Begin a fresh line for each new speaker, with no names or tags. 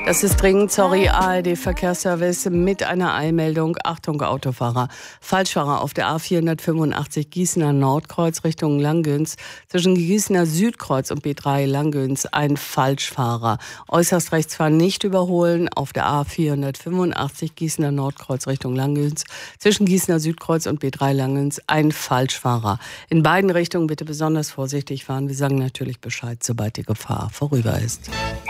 Das ist dringend, sorry, ARD-Verkehrsservice mit einer Eilmeldung. Achtung, Autofahrer. Falschfahrer auf der A485 Gießener Nordkreuz Richtung Langgöns. Zwischen Gießener Südkreuz und B3 Langgöns ein Falschfahrer. Äußerst rechts fahren nicht überholen auf der A485 Gießener Nordkreuz Richtung Langgöns. Zwischen Gießener Südkreuz und B3 Langgöns ein Falschfahrer. In beiden Richtungen bitte besonders vorsichtig fahren. Wir sagen natürlich Bescheid, sobald die Gefahr vorüber ist.